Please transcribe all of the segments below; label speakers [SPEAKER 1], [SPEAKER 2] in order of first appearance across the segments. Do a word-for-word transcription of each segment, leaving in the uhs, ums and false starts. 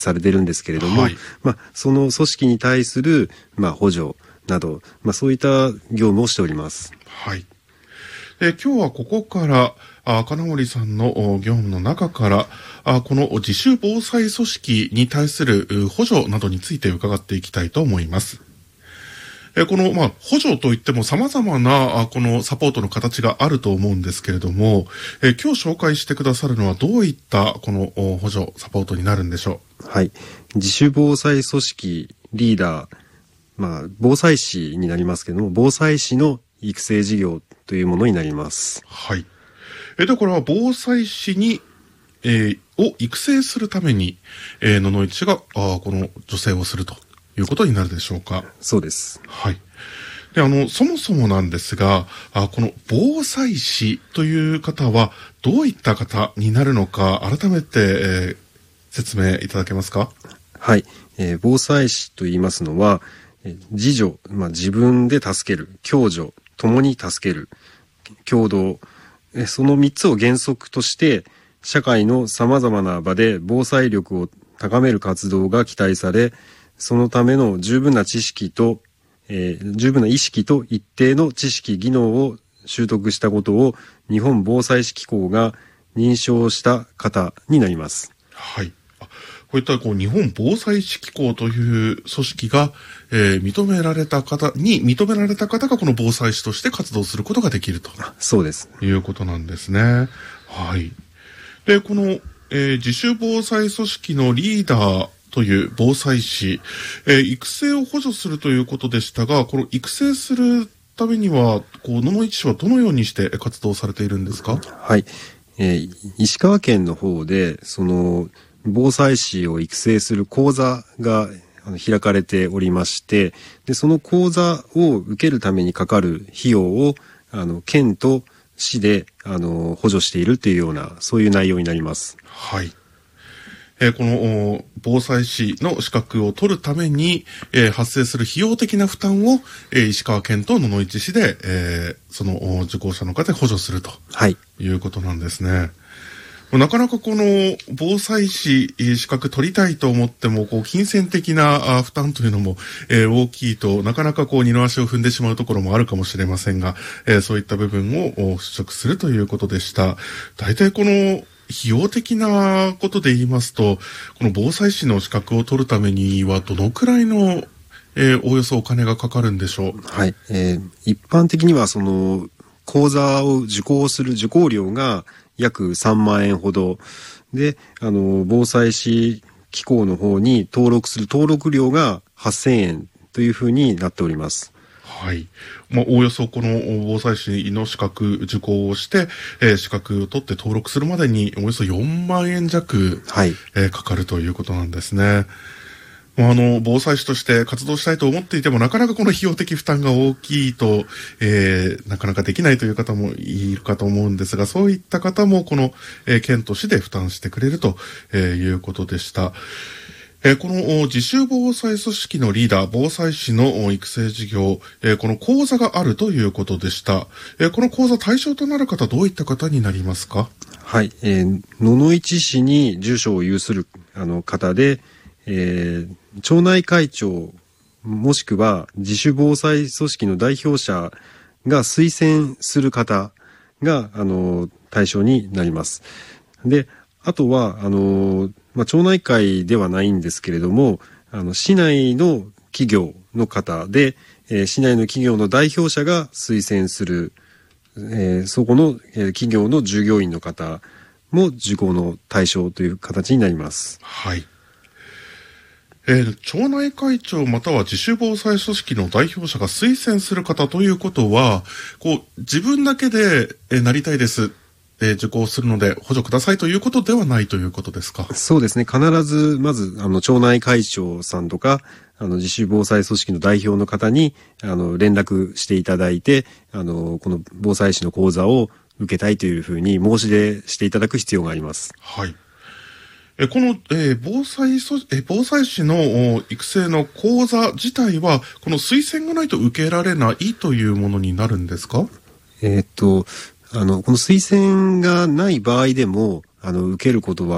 [SPEAKER 1] されてるんですけれども、はい、まあ、その組織に対する、まあ、補助など、まあ、そういった業務をしております。
[SPEAKER 2] はい。え今日はここからあ金森さんの業務の中からあこの自主防災組織に対する補助などについて伺っていきたいと思います。えこの、まあ、補助といっても様々なこのサポートの形があると思うんですけれども、え今日紹介してくださるのはどういったこの補助サポートになるんでしょ
[SPEAKER 1] う。はい。自主防災組織リーダー、まあ、防災士になりますけども、防災士の育成事業というものになります。
[SPEAKER 2] はい。えだから防災士に、えー、を育成するために、えー、野々市氏があこの助成をするということになるでしょうか。
[SPEAKER 1] そうです。
[SPEAKER 2] はい。で、あの、そもそもなんですが、あこの防災士という方はどういった方になるのか、改めて、えー、説明いただけますか？
[SPEAKER 1] はい。えー、防災士と言いますのは、えー、自助、まあ、自分で助ける、共助、共に助ける、共同、えー、そのみっつを原則として、社会の様々な場で防災力を高める活動が期待され、そのための十分な知識と、えー、十分な意識と一定の知識技能を習得したことを日本防災士機構が認証した方になります。
[SPEAKER 2] はい。あこういったこう日本防災士機構という組織が、えー、認められた方に認められた方がこの防災士として活動することができると。
[SPEAKER 1] そうです。
[SPEAKER 2] いうことなんですね。はい。で、この、えー、自主防災組織のリーダーという防災士、えー、育成を補助するということでしたが、この育成するためには、こう野々市氏はどのようにして活動されているんですか？
[SPEAKER 1] はい、えー、石川県の方でその防災士を育成する講座が開かれておりまして、でその講座を受けるためにかかる費用をあの県と市であの補助しているというようなそういう内容になります。
[SPEAKER 2] はい。えー、この防災士の資格を取るために、えー、発生する費用的な負担を、えー、石川県と野々市市で、えー、その受講者の方に補助すると、はい、いうことなんですね。なかなかこの防災士資格取りたいと思ってもこう金銭的な負担というのも、えー、大きいとなかなかこう二の足を踏んでしまうところもあるかもしれませんが、えー、そういった部分を払拭するということでした。大体この費用的なことで言いますと、この防災士の資格を取るためにはどのくらいの、えー、おおよそお金がかかるんでしょう？
[SPEAKER 1] はい、えー、一般的にはその講座を受講する受講料が約さんまんえんほどで、あの防災士機構の方に登録する登録料がはっせんえんというふうになっております。
[SPEAKER 2] はい。まあ、おおよそこの防災士の資格受講をして、えー、資格を取って登録するまでにおよそよんまんえん弱、はい、えー、かかるということなんですね。まあ、あの、防災士として活動したいと思っていても、なかなかこの費用的負担が大きいと、えー、なかなかできないという方もいるかと思うんですが、そういった方もこの、えー、県と市で負担してくれると、えー、いうことでした。えー、この自主防災組織のリーダー、防災士の育成事業、えー、この講座があるということでした。えー、この講座対象となる方、どういった方になりますか？
[SPEAKER 1] はい、えー、野々市市に住所を有するあの方で、えー、町内会長もしくは自主防災組織の代表者が推薦する方があの対象になります。で、あとはあのまあ、町内会ではないんですけれども、あの市内の企業の方で、えー、市内の企業の代表者が推薦する、えー、そこの、えー、企業の従業員の方も受講の対象という形になります。
[SPEAKER 2] はい。えー、町内会長または自主防災組織の代表者が推薦する方ということは、こう自分だけで、えー、なりたいです。で受講するので補助くださいということではないということですか？
[SPEAKER 1] そうですね。必ずまずあの町内会長さんとかあの自主防災組織の代表の方にあの連絡していただいて、あのこの防災士の講座を受けたいというふうに申し出していただく必要があります。
[SPEAKER 2] はい。えこの、えー、防災そえ防災士の育成の講座自体はこの推薦がないと受けられないというものになるんですか？
[SPEAKER 1] えー、っとあのこの推薦がない場合でもあの受けることは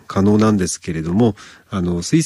[SPEAKER 1] 可能なんですけれども、あの、推